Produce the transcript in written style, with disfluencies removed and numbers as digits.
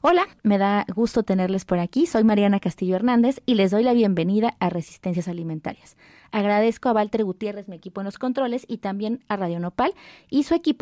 Hola, me da gusto tenerles por aquí. Soy Mariana Castillo Hernández y les doy la bienvenida a Resistencias Alimentarias. Agradezco a Walter Gutiérrez, mi equipo en los controles, y también a Radio Nopal y su equipo